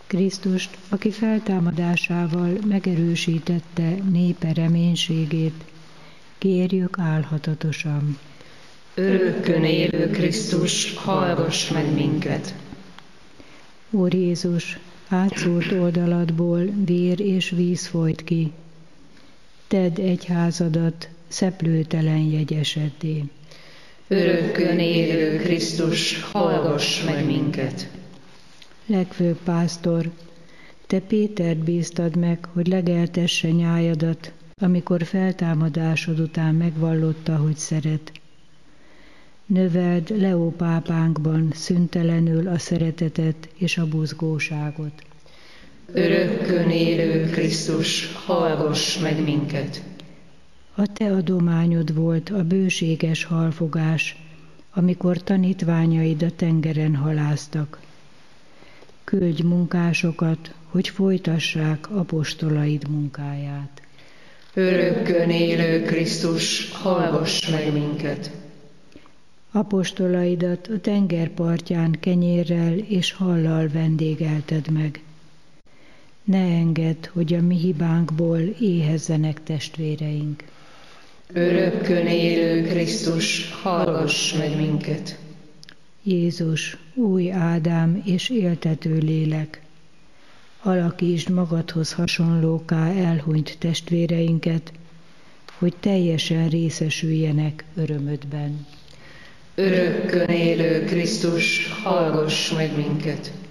Krisztust, aki feltámadásával megerősítette népe reménységét, kérjük álhatatosan. Örökkön élő Krisztus, hallgass meg minket! Úr Jézus, átszúrt oldaladból vér és víz folyt ki. Tedd egyházadat szeplőtelen jegyesetté. Örökkön élő Krisztus, hallgass meg minket! Legfőbb pásztor, te Pétert bíztad meg, hogy legeltesse nyájadat, amikor feltámadásod után megvallotta, hogy szeret. Növeld Leó pápánkban szüntelenül a szeretetet és a buzgóságot. Örökkön élő Krisztus, hallgass meg minket! A te adományod volt a bőséges halfogás, amikor tanítványaid a tengeren haláztak. Küldj munkásokat, hogy folytassák apostolaid munkáját. Örökkön élő Krisztus, hallgass meg minket! Apostolaidat a tengerpartján kenyérrel és hallal vendégelted meg. Ne engedd, hogy a mi hibánkból éhezzenek testvéreink. Örökkön élő Krisztus, hallgass meg minket! Jézus, új Ádám és éltető lélek, alakítsd magadhoz hasonlóká elhunyt testvéreinket, hogy teljesen részesüljenek örömödben. Örökkön élő Krisztus, hallgass meg minket!